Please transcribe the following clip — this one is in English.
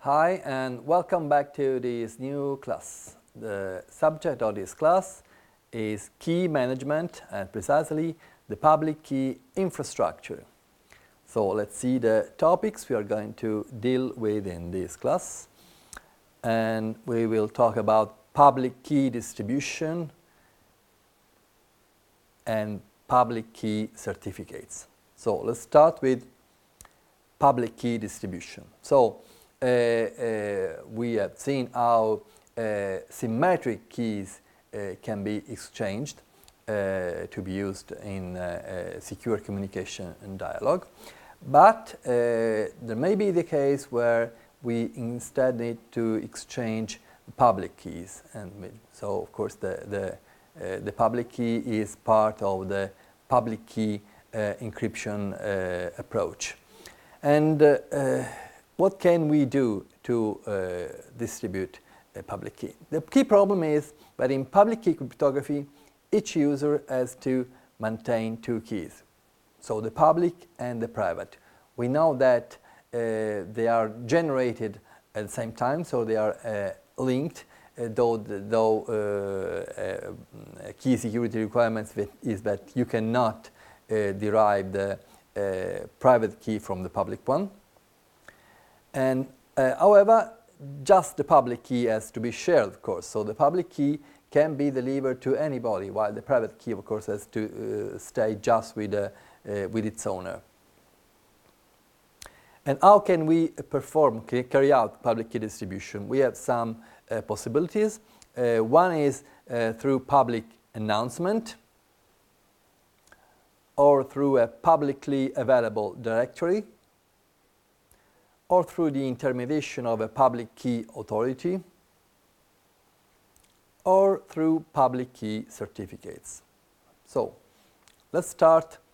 Hi and welcome back to this new class. The subject of this class is key management and precisely the public key infrastructure. So let's see the topics we are going to deal with in this class. And we will talk about public key distribution and public key certificates. So let's start with public key distribution. So we have seen how symmetric keys can be exchanged to be used in secure communication and dialogue. But there may be the case where we instead need to exchange public keys. And so, of course, the public key is part of the public key encryption approach. And what can we do to distribute a public key? The key problem is that in public key cryptography, each user has to maintain two keys, so the public and the private. We know that they are generated at the same time, so they are linked, though key security requirements is that you cannot derive the private key from the public one. And however, just the public key has to be shared, of course. So the public key can be delivered to anybody, while the private key, of course, has to stay just with its owner. And how can we carry out public key distribution? We have some possibilities. One is through public announcement, or through a publicly available directory, or through the intermediation of a public key authority, or through public key certificates. So let's start